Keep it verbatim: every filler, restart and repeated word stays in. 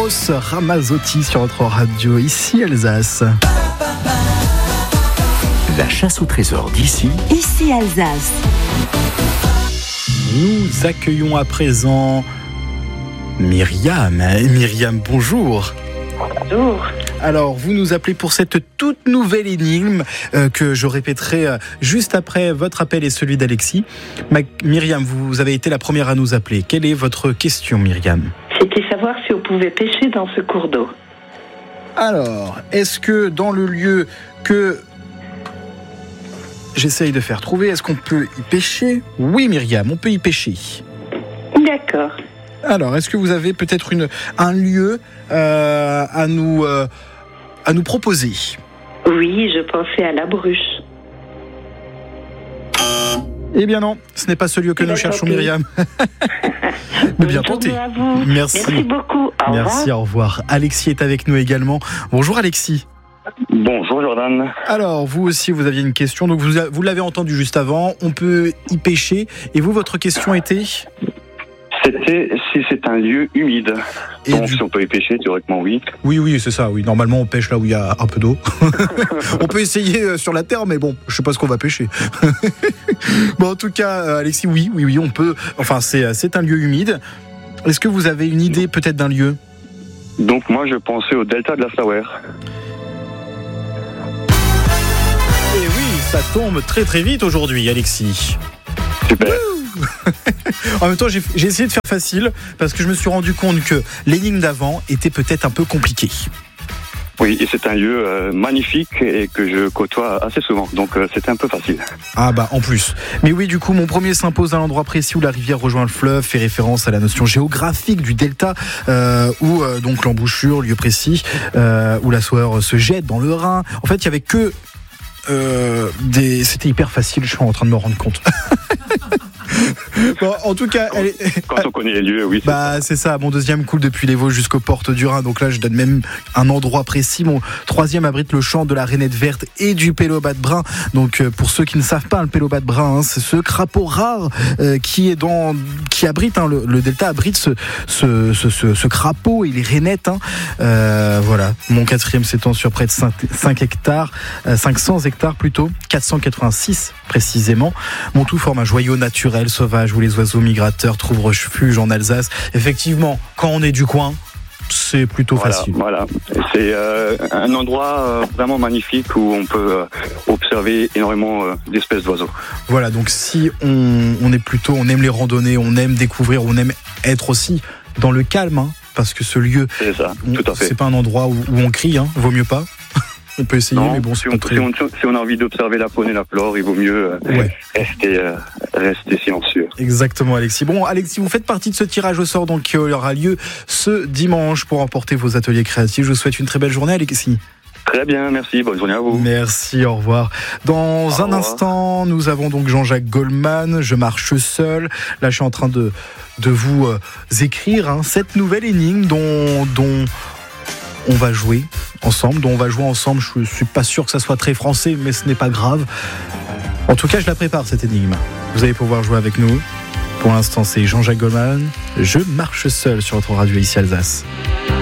Eros Ramazzotti sur notre radio, ici Alsace. La chasse au trésor d'ici, ici Alsace. Nous accueillons à présent Myriam. Myriam, bonjour. Bonjour. Alors, vous nous appelez pour cette toute nouvelle énigme euh, que je répéterai euh, juste après votre appel et celui d'Alexis. Ma- Myriam, vous avez été la première à nous appeler. Quelle est votre question, Myriam ? C'était savoir si on pouvait pêcher dans ce cours d'eau. Alors, est-ce que dans le lieu que j'essaye de faire trouver, est-ce qu'on peut y pêcher ? Oui, Myriam, on peut y pêcher. D'accord. Alors, est-ce que vous avez peut-être une, un lieu euh, à, nous, euh, à nous proposer ? Oui, je pensais à la bruche. Eh bien non, ce n'est pas ce lieu que Eh nous ben, cherchons, tant pis. Myriam. Mais bien Bonne tenté. journée à vous. Merci. Merci beaucoup. Au Merci, revoir. au revoir. Alexis est avec nous également. Bonjour Alexis. Bonjour Jordan. Alors, vous aussi, vous aviez une question. Donc, vous, a- vous l'avez entendu juste avant. On peut y pêcher. Et vous, votre question était ? C'était si c'est un lieu humide. Et Donc du- si on peut y pêcher, théoriquement oui. Oui, oui, c'est ça. Oui, normalement, on pêche là où il y a un peu d'eau. On peut essayer euh, sur la terre, mais bon, je sais pas ce qu'on va pêcher. Bon, en tout cas, euh, Alexis, oui, oui, oui, on peut. Enfin, c'est, euh, c'est un lieu humide. Est-ce que vous avez une idée peut-être d'un lieu ? Donc moi je pensais au delta de la Sauer. Et oui, ça tombe très très vite aujourd'hui, Alexis. Super. En même temps, j'ai, j'ai essayé de faire facile parce que je me suis rendu compte que l'énigme d'avant était peut-être un peu compliquée. Oui, et c'est un lieu euh, magnifique et que je côtoie assez souvent. Donc euh, c'était un peu facile. Ah bah en plus. Mais oui, du coup, mon premier s'impose à l'endroit précis où la rivière rejoint le fleuve, fait référence à la notion géographique du delta, euh, où euh, donc l'embouchure, lieu précis, euh, où la Sauer se jette dans le Rhin. En fait, il y avait que euh, des. C'était hyper facile. Je suis en train de me rendre compte. Bon, en tout cas, elle est... Quand on connaît les lieux, oui. C'est Bah c'est ça, mon deuxième coule depuis les Vosges jusqu'aux portes du Rhin, donc là je donne même un endroit précis. Mon troisième abrite le champ de la rainette verte et du pélobat brun. Donc euh, pour ceux qui ne savent pas, le pélobat brun, hein, c'est ce crapaud rare euh, qui est dans, qui abrite, hein, le, le delta abrite ce, ce, ce, ce, ce crapaud et les rainettes. Hein. Euh, voilà, mon quatrième s'étend sur près de cinq hectares, euh, cinq cents hectares plutôt, quatre cent quatre-vingt-six précisément. Mon tout forme un joyau naturel sauvage où les oiseaux migrateurs trouvent refuge en Alsace. Effectivement, quand on est du coin, c'est plutôt Voilà, facile. voilà. C'est euh, un endroit euh, vraiment magnifique où on peut euh, observer énormément euh, d'espèces d'oiseaux. Voilà, donc si on, on est plutôt, on aime les randonnées, on aime découvrir, on aime être aussi dans le calme, hein, parce que ce lieu, C'est ça, on- tout à fait. c'est pas un endroit où, où on crie, hein, vaut mieux pas. On peut essayer, Non, mais bon, si, c'est on, pas très... si, on, si on a envie d'observer la faune et la flore, il vaut mieux euh, Ouais. rester, euh, rester silencieux. Exactement, Alexis. Bon, Alexis, vous faites partie de ce tirage au sort donc qui aura lieu ce dimanche pour emporter vos ateliers créatifs. Je vous souhaite une très belle journée, Alexis. Très bien, merci, bonne journée à vous. Merci, au revoir. Dans Au un revoir. instant, nous avons donc Jean-Jacques Goldman, Je marche seul. Là, je suis en train de, de vous euh, écrire hein, cette nouvelle énigme dont, dont on va jouer ensemble, dont on va jouer ensemble. Je suis pas sûr que ça soit très français, mais ce n'est pas grave. En tout cas, je la prépare, cette énigme. Vous allez pouvoir jouer avec nous. Pour l'instant, c'est Jean-Jacques Goldman, Je marche seul sur votre radio ici Alsace.